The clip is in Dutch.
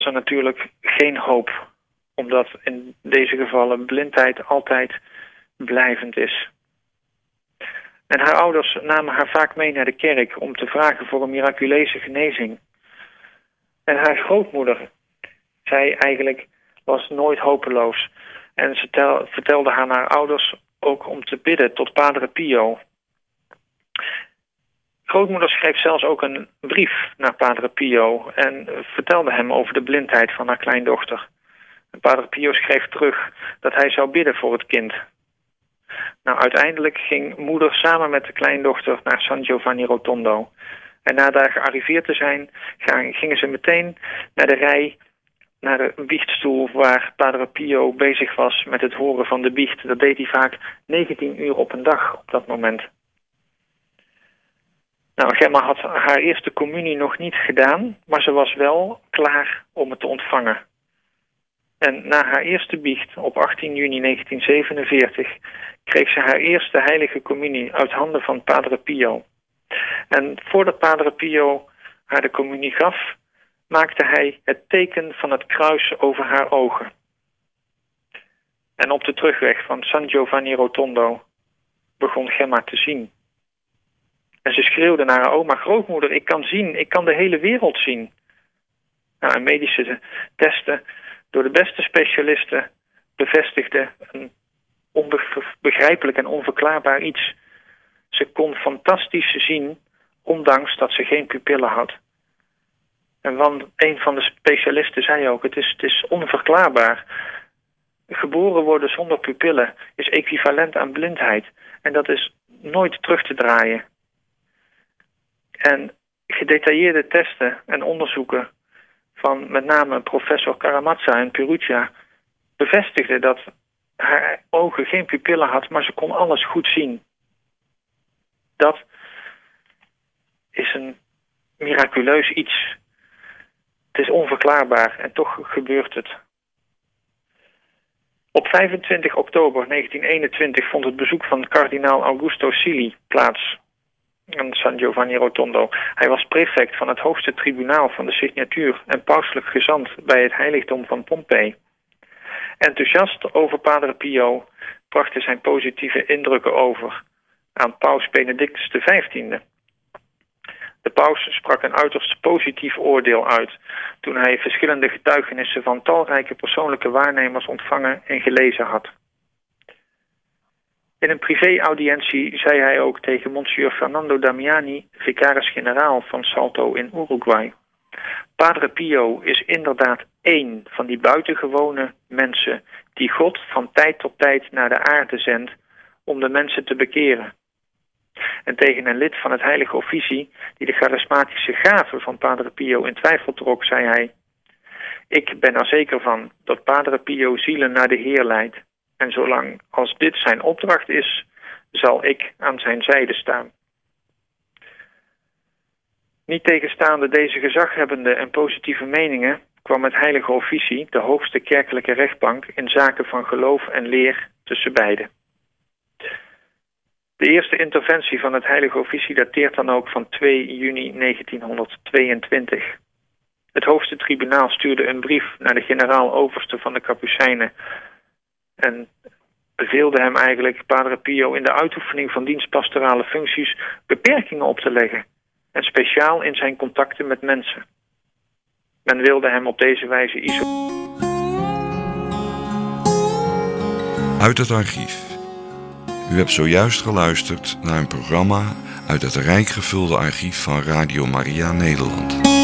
er natuurlijk geen hoop, omdat in deze gevallen blindheid altijd blijvend is. En haar ouders namen haar vaak mee naar de kerk om te vragen voor een miraculeuze genezing. En haar grootmoeder, zij eigenlijk was nooit hopeloos. En ze vertelde haar ouders ook om te bidden tot Padre Pio. Grootmoeder schreef zelfs ook een brief naar Padre Pio en vertelde hem over de blindheid van haar kleindochter. En Padre Pio schreef terug dat hij zou bidden voor het kind. Nou, uiteindelijk ging moeder samen met de kleindochter naar San Giovanni Rotondo. En na daar gearriveerd te zijn, gingen ze meteen naar de rij, naar de biechtstoel waar Padre Pio bezig was met het horen van de biecht. Dat deed hij vaak 19 uur op een dag op dat moment. Nou, Gemma had haar eerste communie nog niet gedaan, maar ze was wel klaar om het te ontvangen. En na haar eerste biecht op 18 juni 1947 kreeg ze haar eerste heilige communie uit handen van Padre Pio. En voordat Padre Pio haar de communie gaf, maakte hij het teken van het kruis over haar ogen. En op de terugweg van San Giovanni Rotondo begon Gemma te zien. En ze schreeuwde naar haar oma: grootmoeder, ik kan zien, ik kan de hele wereld zien. Nou, en medische testen door de beste specialisten bevestigden een onbegrijpelijk en onverklaarbaar iets. Ze kon fantastisch zien, ondanks dat ze geen pupillen had. En een van de specialisten zei ook: het is onverklaarbaar. Geboren worden zonder pupillen is equivalent aan blindheid. En dat is nooit terug te draaien. En gedetailleerde testen en onderzoeken van met name professor Karamazza in Perugia bevestigden dat haar ogen geen pupillen had, maar ze kon alles goed zien. Dat is een miraculeus iets. Het is onverklaarbaar en toch gebeurt het. Op 25 oktober 1921 vond het bezoek van kardinaal Augusto Silli plaats aan San Giovanni Rotondo. Hij was prefect van het hoogste tribunaal van de signatuur en pauselijk gezant bij het heiligdom van Pompei. Enthousiast over Padre Pio bracht hij zijn positieve indrukken over aan paus Benedictus XV. De paus sprak een uiterst positief oordeel uit toen hij verschillende getuigenissen van talrijke persoonlijke waarnemers ontvangen en gelezen had. In een privé-audiëntie zei hij ook tegen Monsignor Fernando Damiani, vicaris-generaal van Salto in Uruguay: Padre Pio is inderdaad één van die buitengewone mensen die God van tijd tot tijd naar de aarde zendt om de mensen te bekeren. En tegen een lid van het heilige officie die de charismatische gave van Padre Pio in twijfel trok, zei hij: ik ben er zeker van dat Padre Pio zielen naar de Heer leidt. En zolang als dit zijn opdracht is, zal ik aan zijn zijde staan. Niet tegenstaande deze gezaghebbende en positieve meningen kwam het heilige officie, de hoogste kerkelijke rechtbank, in zaken van geloof en leer tussen beiden. De eerste interventie van het heilige officie dateert dan ook van 2 juni 1922. Het hoogste tribunaal stuurde een brief naar de generaal-overste van de Kapucijnen en beveelde hem eigenlijk, Padre Pio, in de uitoefening van dienstpastorale functies beperkingen op te leggen. En speciaal in zijn contacten met mensen. Men wilde hem op deze wijze Uit het archief. U hebt zojuist geluisterd naar een programma uit het rijk gevulde archief van Radio Maria Nederland.